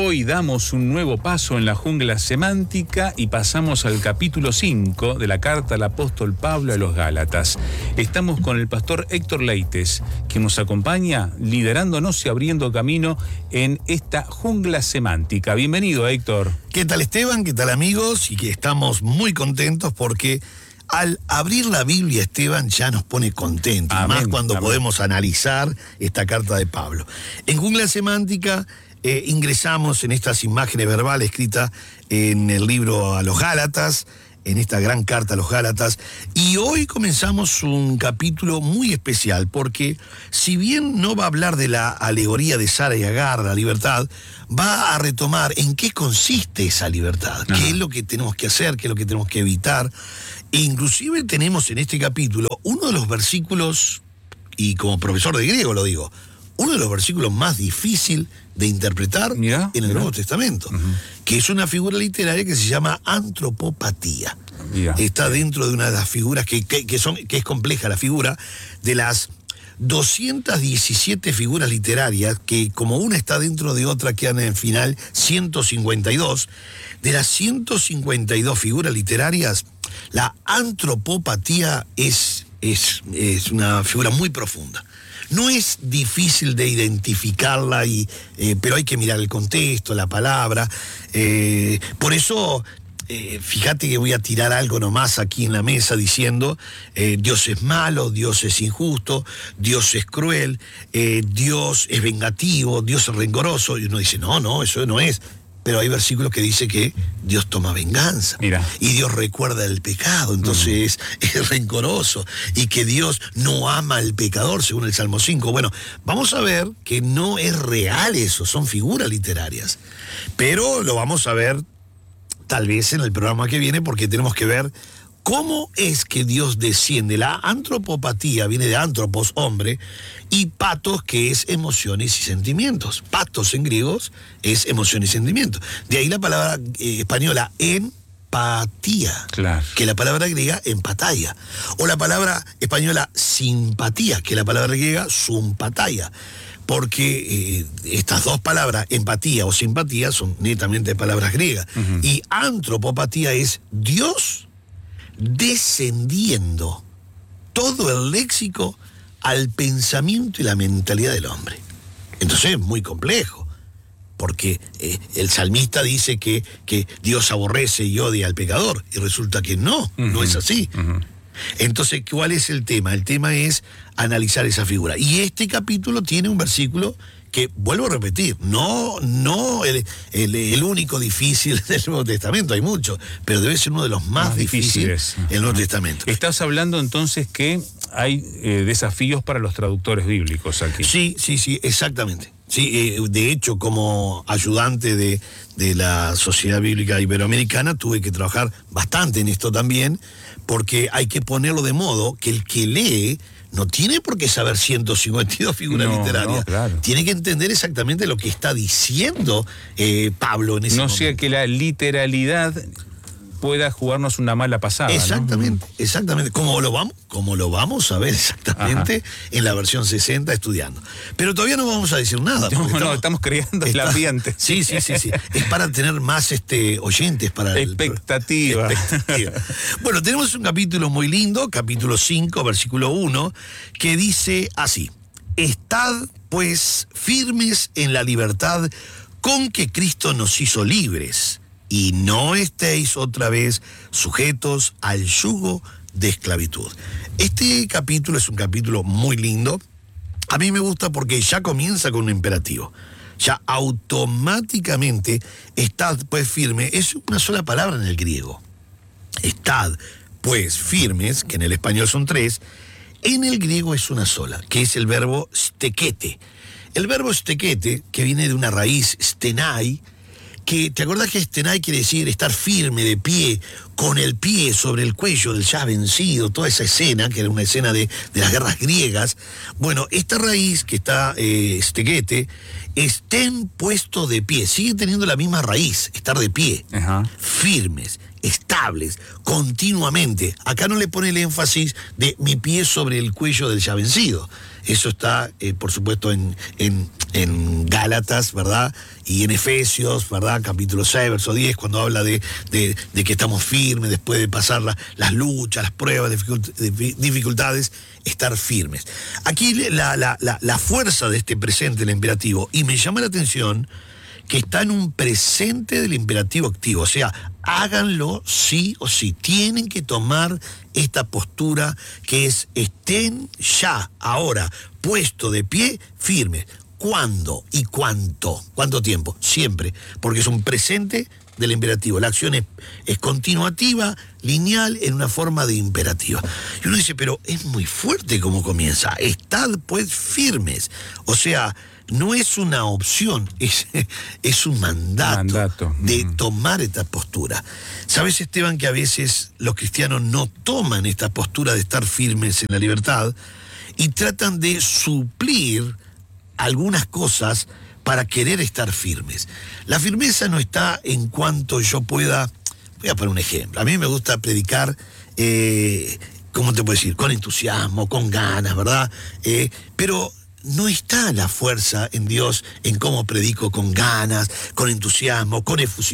Hoy damos un nuevo paso en la jungla semántica y pasamos al capítulo 5 de la carta al apóstol Pablo a los Gálatas. Estamos con el pastor Héctor Leites, que nos acompaña liderándonos y abriendo camino en esta jungla semántica. Bienvenido, Héctor. ¿Qué tal, Esteban? ¿Qué tal, amigos? Y que estamos muy contentos porque al abrir la Biblia, Esteban, ya nos pone contentos. Amén, más cuando amén. podemos analizar esta carta de Pablo. En jungla semántica ingresamos en estas imágenes verbales escritas en el libro a los Gálatas, en esta gran carta a los Gálatas, y hoy comenzamos un capítulo muy especial, porque si bien no va a hablar de la alegoría de Sara y Agar, la libertad, va a retomar en qué consiste esa libertad, qué es lo que tenemos que hacer, qué es lo que tenemos que evitar. E inclusive tenemos en este capítulo uno de los versículos, y como profesor de griego lo digo, uno de los versículos más difíciles de interpretar en el Nuevo Testamento, que es una figura literaria que se llama antropopatía. Está dentro de una de las figuras que es compleja la figura, de las 217 figuras literarias, que como una está dentro de otra quedan en el final 152. De las 152 figuras literarias, la antropopatía es una figura muy profunda. No es difícil de identificarla, pero hay que mirar el contexto, la palabra. Por eso, fíjate que voy a tirar algo nomás aquí en la mesa diciendo, Dios es malo, Dios es injusto, Dios es cruel, Dios es vengativo, Dios es rencoroso. Y uno dice, no, eso no es. Pero hay versículos que dice que Dios toma venganza. Mira. Y Dios recuerda el pecado, entonces es rencoroso. Y que Dios no ama al pecador, según el Salmo 5. Bueno, vamos a ver que no es real eso, son figuras literarias. Pero lo vamos a ver tal vez en el programa que viene, porque tenemos que ver cómo es que Dios desciende. La antropopatía viene de antropos, hombre, y patos, que es emociones y sentimientos. Patos en griegos es emociones y sentimientos. De ahí la palabra española empatía, claro, que es la palabra griega empatía. O la palabra española simpatía, que es la palabra griega sympatia. Porque estas dos palabras, empatía o simpatía, son netamente palabras griegas. Y antropopatía es Dios descendiendo todo el léxico al pensamiento y la mentalidad del hombre. Entonces es muy complejo, porque el salmista dice que Dios aborrece y odia al pecador, y resulta que no es así. Entonces, ¿cuál es el tema? El tema es analizar esa figura. Y este capítulo tiene un versículo que, vuelvo a repetir, no el único difícil del Nuevo Testamento, hay muchos, pero debe ser uno de los más difíciles del Nuevo Testamento. Estás hablando entonces que hay desafíos para los traductores bíblicos aquí. Sí, exactamente. Sí, de hecho, como ayudante de la Sociedad Bíblica Iberoamericana, tuve que trabajar bastante en esto también, porque hay que ponerlo de modo que el que lee no tiene por qué saber 152 figuras literarias. No, claro. Tiene que entender exactamente lo que está diciendo Pablo en ese momento. No sea que la literalidad pueda jugarnos una mala pasada. Exactamente, ¿no? Exactamente. Como lo vamos a ver exactamente en la versión 60 estudiando. Pero todavía no vamos a decir nada. Estamos creando el ambiente. Sí. Es para tener más oyentes para expectativa. Bueno, tenemos un capítulo muy lindo, capítulo 5, versículo 1, que dice así: Estad, pues, firmes en la libertad con que Cristo nos hizo libres, y no estéis otra vez sujetos al yugo de esclavitud. Este capítulo es un capítulo muy lindo. A mí me gusta porque ya comienza con un imperativo. Ya automáticamente, estad pues firme, es una sola palabra en el griego. Estad pues firmes, que en el español son tres, en el griego es una sola, que es el verbo stekete. El verbo stekete, que viene de una raíz stenai, que te acordás que stenai quiere decir estar firme, de pie, con el pie sobre el cuello del ya vencido, toda esa escena, que era una escena de las guerras griegas. Bueno, esta raíz que está stekete, estén puestos de pie, sigue teniendo la misma raíz, estar de pie, firmes. estables, continuamente. Acá no le pone el énfasis de mi pie sobre el cuello del ya vencido. Eso está, por supuesto, en Gálatas, ¿verdad? Y en Efesios, ¿verdad? Capítulo 6, verso 10, cuando habla de que estamos firmes después de pasar las luchas, las pruebas, dificultades, estar firmes. Aquí la fuerza de este presente, el imperativo, y me llama la atención que está en un presente del imperativo activo, o sea, háganlo sí o sí, tienen que tomar esta postura que es estén ya, ahora, puesto de pie, firmes. ¿Cuándo y cuánto? ¿Cuánto tiempo? Siempre, porque es un presente del imperativo. La acción es continuativa, lineal, en una forma de imperativa. Y uno dice, pero es muy fuerte como comienza. Estad pues firmes. O sea, no es una opción, es un mandato de tomar esta postura. ¿Sabes, Esteban, que a veces los cristianos no toman esta postura de estar firmes en la libertad y tratan de suplir algunas cosas para querer estar firmes? La firmeza no está en cuanto yo pueda. Voy a poner un ejemplo. A mí me gusta predicar, ¿cómo te puedo decir? Con entusiasmo, con ganas, ¿verdad? Pero no está la fuerza en Dios en cómo predico con ganas, con entusiasmo, con efusividad.